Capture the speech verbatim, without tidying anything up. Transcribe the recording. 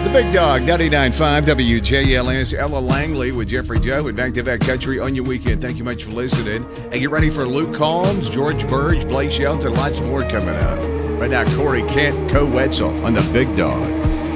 The Big Dog, ninety-nine point five W J L S. Ella Langley with Jeffrey Joe with Back to Back Country on your weekend. Thank you much for listening. And get ready for Luke Combs, George Burge, Blake Shelton, lots more coming up. Right now, Corey Kent, Co Wetzel on The Big Dog.